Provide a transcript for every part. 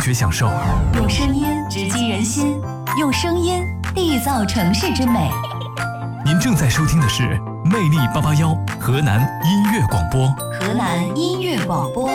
学享受， 用声音直击人心，用声音缔造城市之美。 您正在收听的是魅力881河南音乐广播。 河南音乐广播，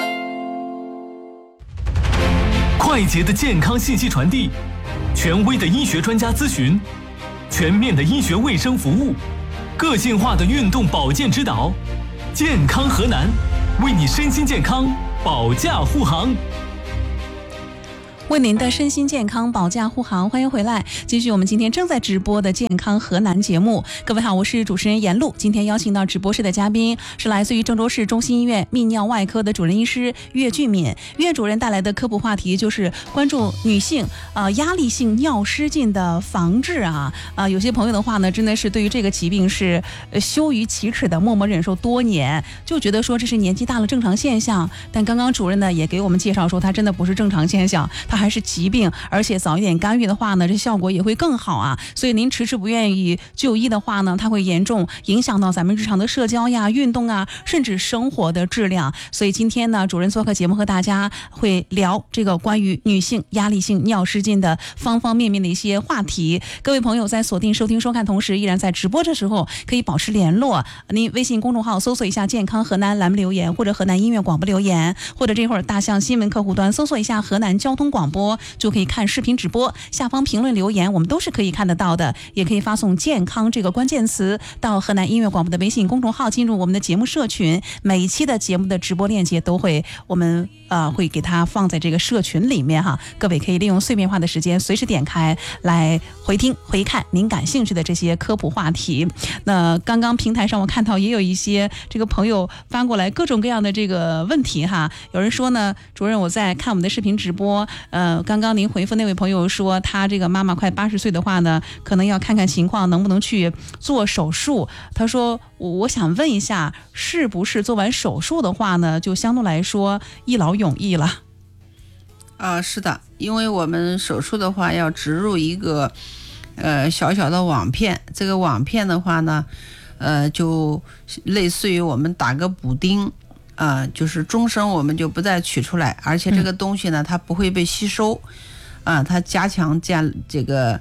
快捷的健康信息传递，权威的医学专家咨询，全面的医学卫生服务，个性化的运动保健指导，健康河南，为你身心健康保驾护航。 为您的身心健康保驾护航，欢迎回来，继续我们今天正在直播的健康河南节目。各位好，我是主持人严露。今天邀请到直播室的嘉宾是来自于郑州市中心医院泌尿外科的主任医师岳俊敏。岳主任带来的科普话题就是关注女性压力性尿失禁的防治有些朋友的话呢，真的是对于这个疾病是羞于启齿的，默默忍受多年，就觉得说这是年纪大了正常现象。但刚刚主任呢也给我们介绍说，它真的不是正常现象，它还是疾病，而且早一点干预的话呢，这效果也会更好啊。所以您迟迟不愿意就医的话呢，它会严重影响到咱们日常的社交呀、运动啊，甚至生活的质量。所以今天呢，主任做客节目和大家会聊这个关于女性压力性尿失禁的方方面面的一些话题。各位朋友在锁定收听收看同时，依然在直播的时候可以保持联络。您微信公众号搜索一下健康河南栏目留言，或者河南音乐广播留言，或者这会儿大象新闻客户端搜索一下河南交通广播，就可以看视频直播，下方评论留言我们都是可以看得到的。也可以发送健康这个关键词到河南音乐广播的微信公众号，进入我们的节目社群，每一期的节目的直播链接都会我们会给它放在这个社群里面哈，各位可以利用碎片化的时间随时点开来回听回看您感兴趣的这些科普话题。那刚刚平台上我看到也有一些这个朋友发过来各种各样的这个问题哈。有人说呢，主任我在看我们的视频直播，刚刚您回复那位朋友说他这个妈妈快80岁的话呢，可能要看看情况能不能去做手术。他说我想问一下，是不是做完手术的话呢，就相对来说一劳永逸了？ 是的，因为我们手术的话要植入一个小小的网片，这个网片的话呢就类似于我们打个补丁就是终生我们就不再取出来，而且这个东西呢它不会被吸收它加强这个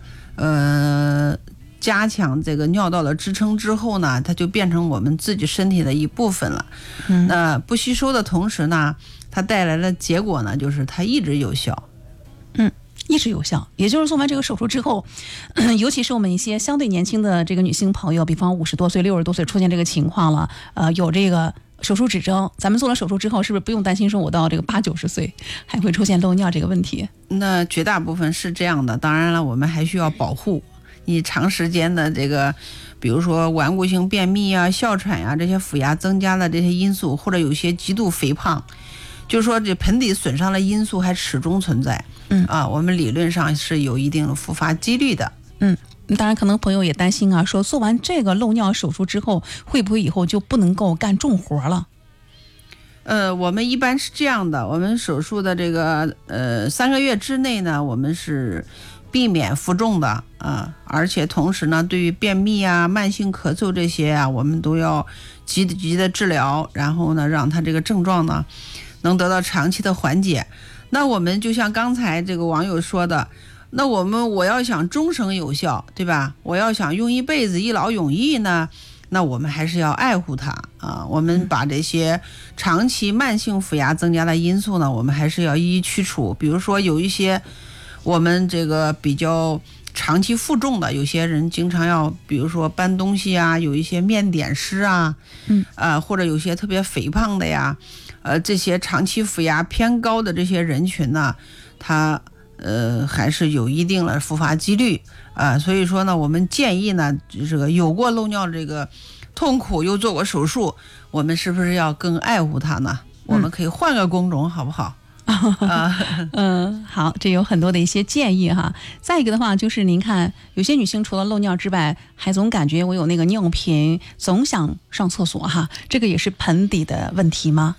尿道的支撑之后呢，它就变成我们自己身体的一部分了。那不吸收的同时呢，它带来的结果呢，就是它一直有效。 一直有效，也就是做完这个手术之后，尤其是我们一些相对年轻的这个女性朋友，比方50多岁、60多岁出现这个情况了，有这个手术指征，咱们做了手术之后，是不是不用担心说我到这个80、90岁还会出现漏尿这个问题？ 那绝大部分是这样的，当然了，我们还需要保护你长时间的这个，比如说顽固性便秘啊、哮喘啊这些腹压增加的这些因素，或者有些极度肥胖，就是说这盆底损伤的因素还始终存在。我们理论上是有一定的复发几率的。 当然可能朋友也担心说做完这个漏尿手术之后，会不会以后就不能够干重活了？ 我们一般是这样的，我们手术的这个3个月之内呢，我们是避免负重的而且同时呢，对于便秘啊、慢性咳嗽这些我们都要积极的治疗，然后呢，让它这个症状呢能得到长期的缓解。那我们就像刚才这个网友说的，那我要想终生有效，对吧？我要想用一辈子一劳永逸呢，那我们还是要爱护它我们把这些长期慢性腹压增加的因素呢，我们还是要一一去除。比如说有一些我们这个比较长期负重的，有些人经常要比如说搬东西有一些面点师或者有些特别肥胖的呀这些长期腹压偏高的这些人群呢，他还是有一定的复发几率所以说呢，我们建议呢，这个有过漏尿这个痛苦又做过手术，我们是不是要更爱护它呢？我们可以换个工种好不好？ 好，这有很多的一些建议哈。再一个的话，就是您看，有些女性除了漏尿之外，还总感觉我有那个尿频，总想上厕所哈，这个也是盆底的问题吗？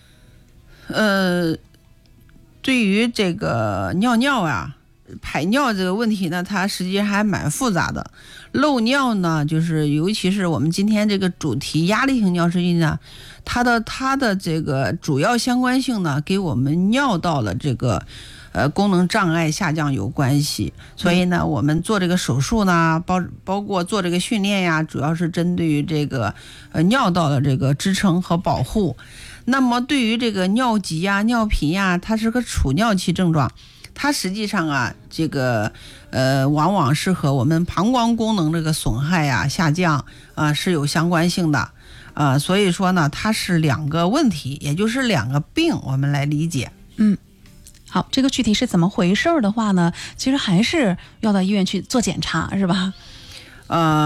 对于这个尿排尿这个问题呢，它实际上还蛮复杂的。漏尿呢，就是尤其是我们今天这个主题压力性尿失禁呢，它的这个主要相关性呢，给我们尿道的这个功能障碍下降有关系。所以呢，我们做这个手术呢，包括做这个训练呀，主要是针对于这个尿道的这个支撑和保护。那么对于这个尿急呀、尿频呀，它是个储尿期症状，它实际上啊，这个往往是和我们膀胱功能这个损害呀、下降啊是有相关性的啊，所以说呢，它是两个问题，也就是两个病，我们来理解。 好，这个具体是怎么回事的话呢，其实还是要到医院去做检查，是吧？